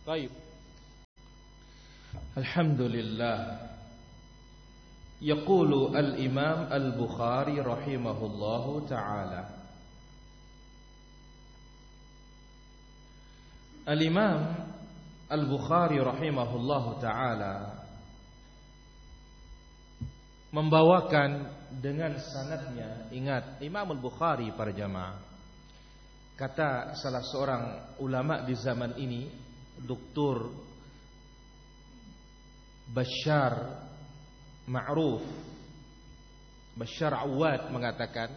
Baik. Alhamdulillah. Yaqulu al-Imam al-Bukhari rahimahullahu ta'ala. Al-Imam al-Bukhari rahimahullahu ta'ala membawakan dengan sanadnya. Ingat, Imam al-Bukhari para jamaah, kata salah seorang ulama di zaman ini, Dr. Bashar Ma'ruf, Bashar Awad, mengatakan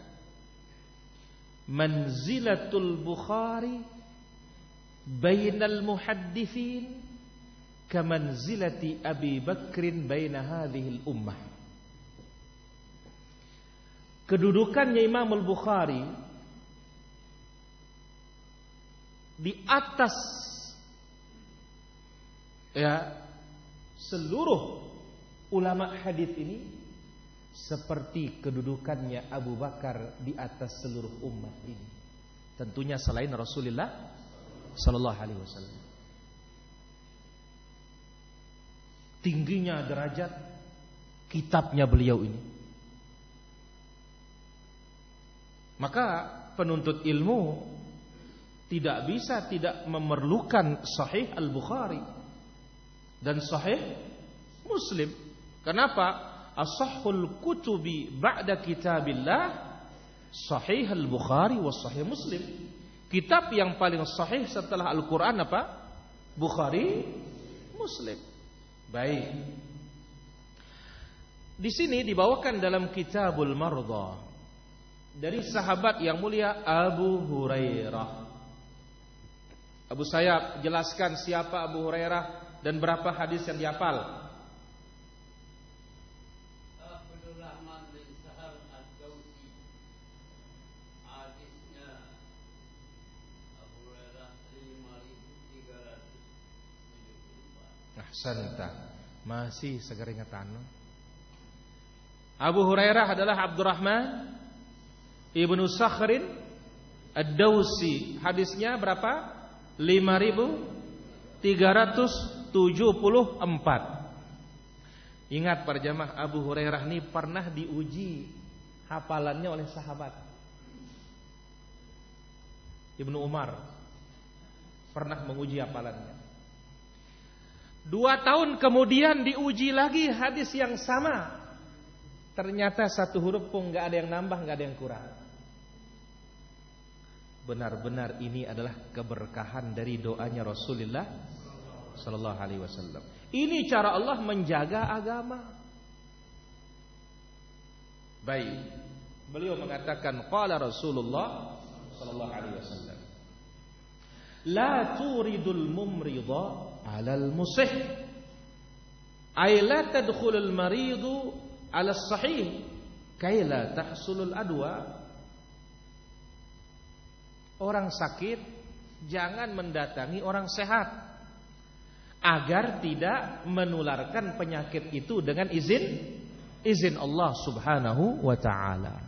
manzilatul Bukhari bainal muhaddithin kamanzilati Abi Bakrin baina hadhil ummah. Kedudukannya Imam al-Bukhari di atas seluruh ulama hadis ini seperti kedudukannya Abu Bakar di atas seluruh umat ini. Tentunya selain Rasulullah sallallahu alaihi wasallam. Tingginya derajat kitabnya beliau ini. Maka penuntut ilmu tidak bisa tidak memerlukan Sahih Al-Bukhari dan Sahih Muslim. Kenapa? Ashahhul kutubi ba'da kitabillah Sahih Al-Bukhari wa Sahih Muslim. Kitab yang paling sahih setelah Al-Quran apa? Bukhari, Muslim. Baik. Di sini dibawakan dalam Kitabul Mardah dari sahabat yang mulia Abu Hurairah. Abu Sayyab, jelaskan siapa Abu Hurairah dan berapa hadis yang dihafal. Abdurrahman bin Sahal Ad-Dawsi. Hadisnya Abu Hurairah 5374. Ahsanta. Masih segar ingatan. Abu Hurairah adalah Abdurrahman Ibnu Sakhrin Ad-Dawsi. Hadisnya berapa? 5374. Ingat para jamaah, Abu Hurairah ini pernah diuji hafalannya oleh sahabat. Ibnu Umar pernah menguji hafalannya. 2 tahun kemudian diuji lagi hadis yang sama. Ternyata 1 huruf pun gak ada yang nambah, gak ada yang kurang. Benar-benar ini adalah keberkahan dari doanya Rasulullah sallallahu alaihi wasallam. Ini cara Allah menjaga agama. Baik. Beliau mengatakan qala Rasulullah sallallahu alaihi wasallam, la turidul mumridha 'alal musih. Ay la tadkhulul maridu 'ala as-sahih kay la tahsulul adwa. Orang sakit jangan mendatangi orang sehat agar tidak menularkan penyakit itu dengan izin Allah Subhanahu wa taala.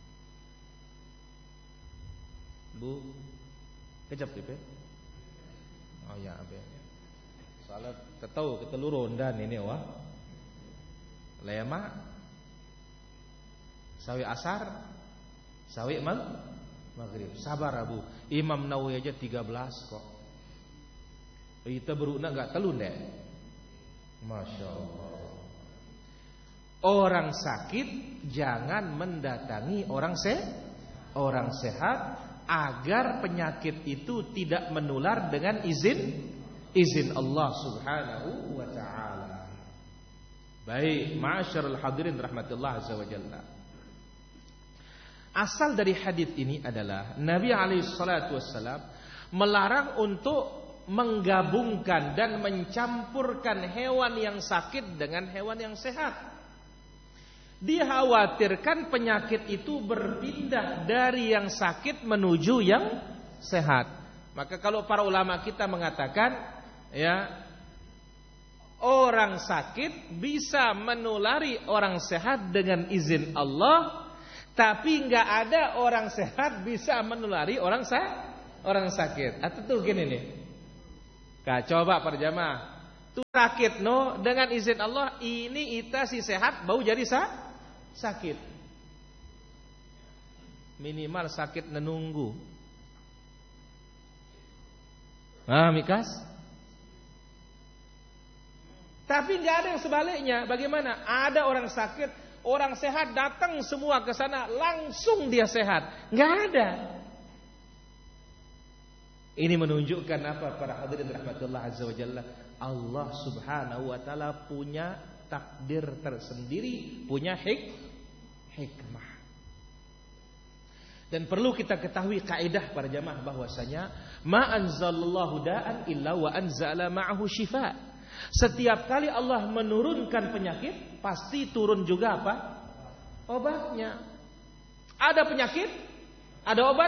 Bu, kejap tipe. Oh ya, abe. Salat ketau ketelurun dan ini wah. Lema sawi asar, sawi maghrib. Sabar Abu. Imam Nawawi aja 13 kok. Kita beruna enggak telun deh. Masya Allah. Orang sakit jangan mendatangi orang sehat agar penyakit itu tidak menular dengan izin Allah Subhanahu wa taala. Baik, ma'asyiral hadirin rahmatullah azza wa jalla. Asal dari hadis ini adalah Nabi alaihi salatu wassalam melarang untuk menggabungkan dan mencampurkan hewan yang sakit dengan hewan yang sehat. Dikhawatirkan penyakit itu berpindah dari yang sakit menuju yang sehat. Maka kalau para ulama kita mengatakan, ya, orang sakit bisa menulari orang sehat dengan izin Allah. Tapi nggak ada orang sehat bisa menulari orang sakit. Atau tuh gini nih, Coba para jamaah, tuh sakit no, dengan izin Allah ini ita si sehat bau jadi sakit. Minimal sakit menunggu. Mikas. Tapi nggak ada yang sebaliknya. Bagaimana? Ada orang sakit, orang sehat datang semua ke sana, langsung dia sehat. Nggak ada. Ini menunjukkan apa para hadirin rahmatullah azza wa jalla? Allah subhanahu wa ta'ala punya takdir tersendiri, punya hikmah. Dan perlu kita ketahui kaidah para jamaah bahwasanya ma anzalallahu da'an illa wa anzala ma'ahu syifa. Setiap kali Allah menurunkan penyakit, pasti turun juga apa? Obatnya. Ada penyakit, ada obat.